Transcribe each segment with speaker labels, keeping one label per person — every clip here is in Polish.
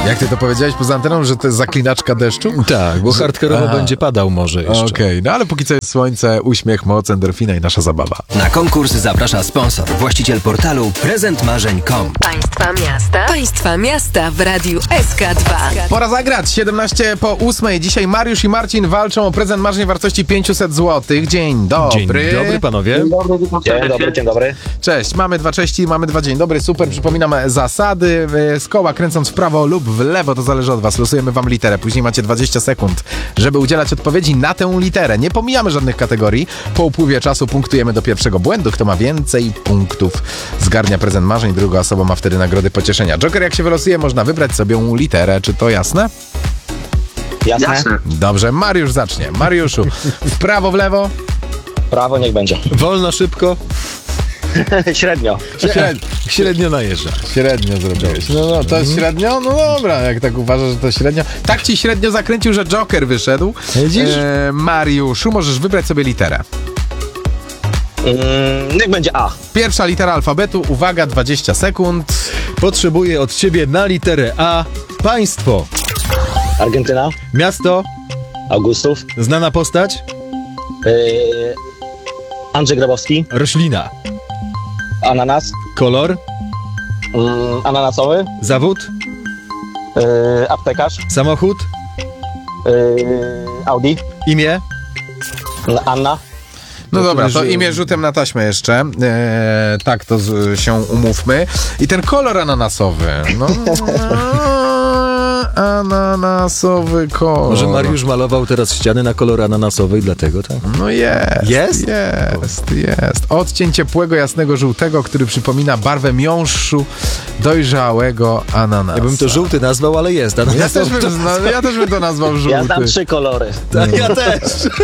Speaker 1: Jak ty to powiedziałeś poza anteną, że to jest zaklinaczka deszczu?
Speaker 2: Tak, bo hardkorowo będzie padał może jeszcze.
Speaker 1: Okej, no ale póki co jest słońce, uśmiech, moc, endorfina i nasza zabawa.
Speaker 3: Na konkurs zaprasza sponsor, właściciel portalu prezentmarzeń.com.
Speaker 4: Państwa miasta w Radiu SK2.
Speaker 1: Pora zagrać, 7:17. Dzisiaj Mariusz i Marcin walczą o prezent marzeń wartości 500 zł. Dzień dobry.
Speaker 2: Dzień dobry, panowie.
Speaker 5: Dzień dobry.
Speaker 1: Cześć, mamy 2 cześci, mamy 2 dzień dobry, super. Przypominam zasady. Z koła kręcąc w prawo lub w lewo, to zależy od was. Losujemy wam literę, później macie 20 sekund, żeby udzielać odpowiedzi na tę literę. Nie pomijamy żadnych kategorii. Po upływie czasu punktujemy do pierwszego błędu. Kto ma więcej punktów, zgarnia prezent marzeń, druga osoba ma wtedy nagrody pocieszenia. Joker, jak się wylosuje, można wybrać sobie literę. Czy to jasne?
Speaker 5: Jasne.
Speaker 1: Dobrze, Mariusz zacznie. Mariuszu, w prawo, w lewo?
Speaker 5: Prawo niech będzie.
Speaker 2: Wolno, szybko,
Speaker 5: Średnio.
Speaker 2: średnio najeżdża.
Speaker 1: Średnio zrobiłeś. No, to jest średnio? No dobra, jak tak uważasz, że to średnio. Tak ci średnio zakręcił, że Joker wyszedł.
Speaker 2: Widzisz?
Speaker 1: Mariuszu, możesz wybrać sobie literę.
Speaker 5: Niech będzie A.
Speaker 1: Pierwsza litera alfabetu, uwaga, 20 sekund.
Speaker 2: Potrzebuję od ciebie na literę A państwo,
Speaker 5: Argentyna.
Speaker 2: miasto,
Speaker 5: Augustów.
Speaker 2: znana postać,
Speaker 5: Andrzej Grabowski.
Speaker 2: roślina,
Speaker 5: Ananas.
Speaker 2: kolor,
Speaker 5: Ananasowy.
Speaker 2: zawód,
Speaker 5: Aptekarz.
Speaker 2: samochód,
Speaker 5: Audi.
Speaker 2: imię,
Speaker 5: Anna.
Speaker 1: No dobra, to
Speaker 2: że-
Speaker 1: imię rzutem na taśmę jeszcze. Tak, to się umówmy. I ten kolor ananasowy. No, ananasowy kolor.
Speaker 2: Może Mariusz malował teraz ściany na kolor ananasowy i dlatego tak?
Speaker 1: No jest.
Speaker 2: Jest?
Speaker 1: Jest. Odcień ciepłego, jasnego żółtego, który przypomina barwę miąższu dojrzałego ananasa.
Speaker 2: Ja bym to żółty nazwał, ale jest.
Speaker 1: Ja
Speaker 2: Ananas
Speaker 1: też bym to nazwał żółty.
Speaker 5: Ja znam 3 kolory.
Speaker 2: Ja też.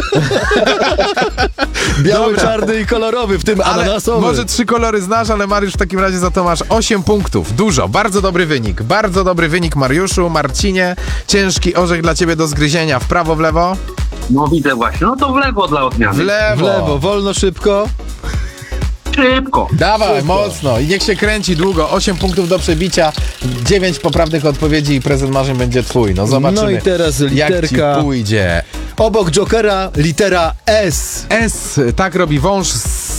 Speaker 2: Biały,
Speaker 1: Dobra.
Speaker 2: czarny i kolorowy, w tym
Speaker 1: Ale
Speaker 2: ananasowy.
Speaker 1: może 3 kolory znasz, ale Mariusz w takim razie za to masz 8 punktów. Dużo, bardzo dobry wynik. Bardzo dobry wynik, Mariuszu. Marcinie, ciężki orzech dla ciebie do zgryzienia. W prawo, w lewo?
Speaker 6: No widzę właśnie, no to w lewo dla
Speaker 1: W
Speaker 6: odmiany.
Speaker 1: lewo.
Speaker 2: W lewo, wolno, szybko.
Speaker 6: Szybko.
Speaker 1: Dawaj, mocno. I niech się kręci długo. 8 punktów do przebicia, 9 poprawnych odpowiedzi i prezent marzeń będzie twój. No zobaczymy,
Speaker 2: No i teraz
Speaker 1: jak ci
Speaker 2: literka.
Speaker 1: pójdzie.
Speaker 2: Obok Jokera litera S.
Speaker 1: S, tak robi wąż.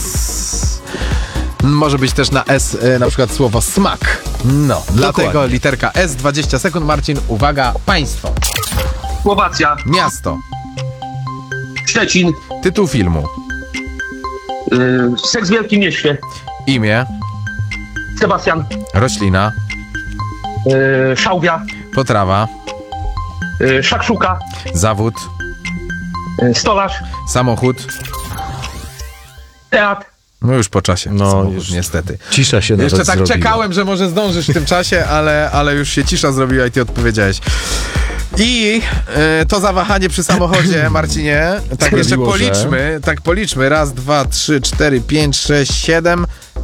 Speaker 1: Może być też na S na przykład słowo smak. No, dlatego literka S, 20 sekund. Marcin, uwaga, państwo.
Speaker 6: Słowacja,
Speaker 1: Miasto.
Speaker 6: Szczecin,
Speaker 1: Tytuł filmu.
Speaker 6: Seks w Wielkim Mieście,
Speaker 1: Imię.
Speaker 6: Sebastian,
Speaker 1: Roślina.
Speaker 6: Szałwia,
Speaker 1: Potrawa.
Speaker 6: Szakszuka,
Speaker 1: Zawód.
Speaker 6: stolarz,
Speaker 1: Samochód.
Speaker 6: teatr.
Speaker 1: No już po czasie.
Speaker 2: No,
Speaker 1: Samochód,
Speaker 2: już
Speaker 1: niestety.
Speaker 2: Cisza się
Speaker 1: Jeszcze
Speaker 2: nawet
Speaker 1: tak
Speaker 2: zrobiła.
Speaker 1: czekałem, że może zdążysz w tym czasie, ale już się cisza zrobiła i ty odpowiedziałeś. I to zawahanie przy samochodzie, Marcinie, tak jeszcze
Speaker 2: Sprawiło, że-
Speaker 1: policzmy, tak policzmy. 1, 2, 3, 4, 5, 6, 7.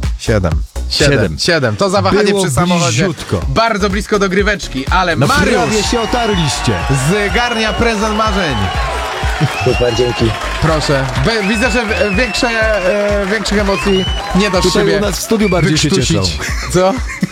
Speaker 1: 7. To zawahanie
Speaker 2: Było
Speaker 1: przy samochodzie.
Speaker 2: bliziutko.
Speaker 1: Bardzo blisko dogryweczki, ale
Speaker 2: No prawie
Speaker 1: Mariusz
Speaker 2: się otarliście.
Speaker 1: zgarnia prezent marzeń.
Speaker 5: Super, dzięki.
Speaker 1: Proszę. Widzę, że większych emocji nie dasz
Speaker 2: Tutaj
Speaker 1: siebie
Speaker 2: u nas w studiu bardziej się cieszą.
Speaker 1: wykrztusić. Co?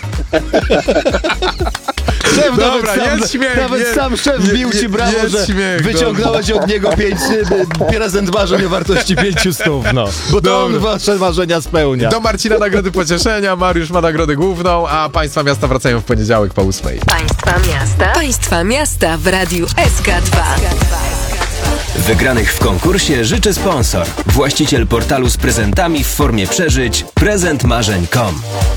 Speaker 2: Szef,
Speaker 1: Dobra,
Speaker 2: nawet
Speaker 1: jest śmiech,
Speaker 2: nawet
Speaker 1: jest-
Speaker 2: sam szef bił ci brawo,
Speaker 1: jest
Speaker 2: że
Speaker 1: śmiech,
Speaker 2: wyciągnąłeś od niego prezent marzeń o wartości 500, no. Bo to on
Speaker 1: Dobra.
Speaker 2: wasze marzenia spełnia.
Speaker 1: Do Marcina nagrody pocieszenia, Mariusz ma nagrodę główną, a państwa miasta wracają w poniedziałek po 8.
Speaker 4: Państwa miasta w Radiu SK2.
Speaker 3: Wygranych w konkursie życzy sponsor, właściciel portalu z prezentami w formie przeżyć prezentmarzeń.com.